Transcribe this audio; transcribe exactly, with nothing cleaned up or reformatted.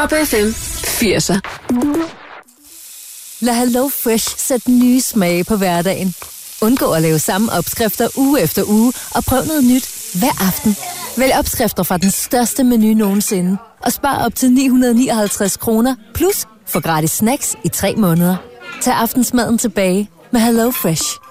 Top F M firser. Lad Hello Fresh sætte nye smage på hverdagen. Undgå at lave samme opskrifter uge efter uge, og prøv noget nyt hver aften. Vælg opskrifter fra den største menu nogensinde, og spar op til ni hundrede nioghalvtreds kroner, plus få gratis snacks i tre måneder. Tag aftensmaden tilbage med Hello Fresh.